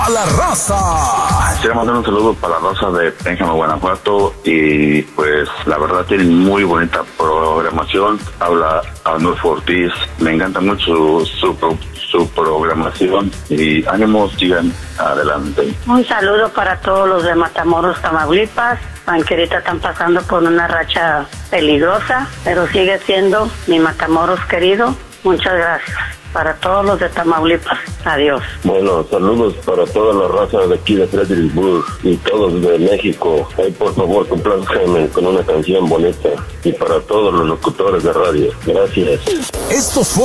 A la raza. Quiero mandar un saludo para la raza de Pénjamo, Guanajuato, y pues la verdad tienen muy bonita programación. Habla Arnulfo Ortiz, me encanta mucho su programación y ánimos, sigan adelante. Un saludo para todos los de Matamoros, Tamaulipas. Aunque ahorita están pasando por una racha peligrosa, pero sigue siendo mi Matamoros querido. Muchas gracias. Para todos los de Tamaulipas, adiós. Bueno, saludos para toda la raza de aquí de Fredericksburg y todos de México. Ay, por favor, complázcanme con una canción bonita. Y para todos los locutores de radio, gracias. Esto fue